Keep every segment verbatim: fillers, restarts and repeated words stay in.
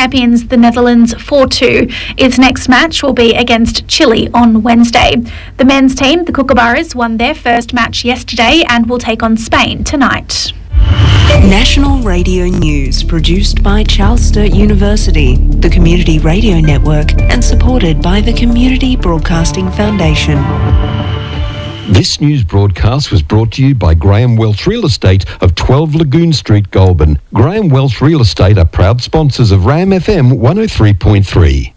champions the Netherlands four two. Its next match will be against Chile on Wednesday. The men's team, the Kookaburras, won their first match yesterday and will take on Spain tonight. National Radio News, produced by Charles Sturt University, the Community Radio Network, and supported by the Community Broadcasting Foundation. This news broadcast was brought to you by Graham Welch Real Estate of twelve Lagoon Street, Goulburn. Graham Welch Real Estate are proud sponsors of Ram F M one oh three point three.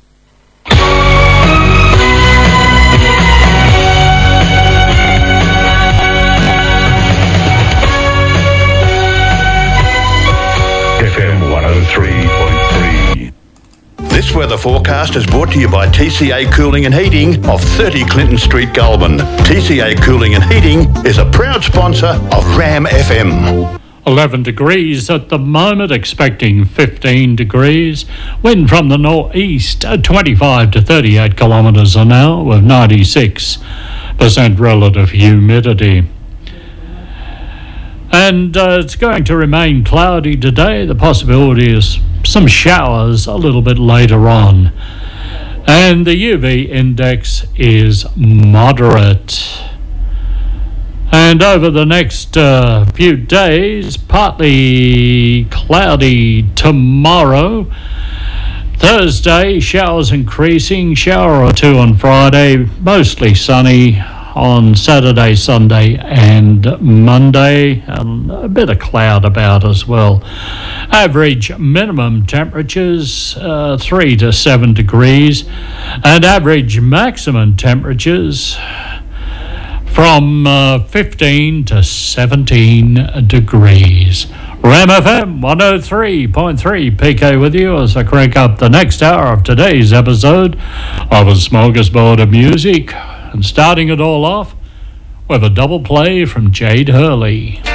F M one oh three point three. This weather forecast is brought to you by T C A Cooling and Heating of thirty Clinton Street, Goulburn. T C A Cooling and Heating is a proud sponsor of Ram F M. eleven degrees at the moment, expecting fifteen degrees. Wind from the northeast, uh, twenty-five to thirty-eight kilometres an hour with ninety-six percent relative humidity. And uh, it's going to remain cloudy today. The possibility is some showers a little bit later on. And the U V index is moderate. And over the next uh, few days, partly cloudy tomorrow. Thursday, showers increasing, shower or two on Friday, mostly sunny on Saturday, Sunday and Monday, and a bit of cloud about as well. Average minimum temperatures uh, three to seven degrees, and average maximum temperatures from uh, fifteen to seventeen degrees. Ram F M one oh three point three, P K with you as I crank up the next hour of today's episode of A Smorgasbord of Music. And starting it all off with a double play from Jade Hurley.